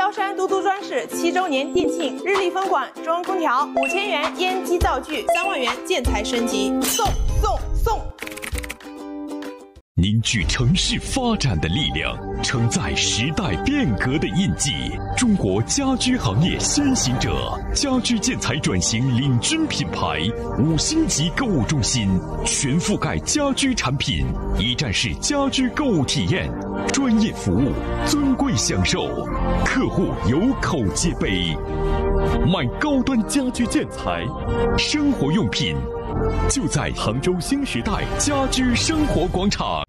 高山都都装饰7周年店庆，日立分馆中央空调5000元烟机灶具，3万元建材升级，送！ 凝聚城市发展的力量，承载时代变革的印记。中国家居行业先行者，家居建材转型领军品牌，5星级购物中心，全覆盖家居产品，一站式家居购物体验，专业服务，尊贵享受，客户有口皆碑。买高端家居建材、生活用品，就在杭州新时代家居生活广场。